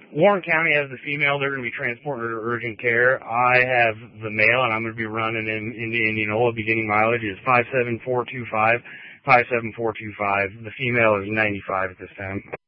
Warren County has the female. They're going to be transporting her to urgent care. I have the male, and I'm going to be running into Indianola. Beginning mileage is 57425. 57425. The female is 95 at this time.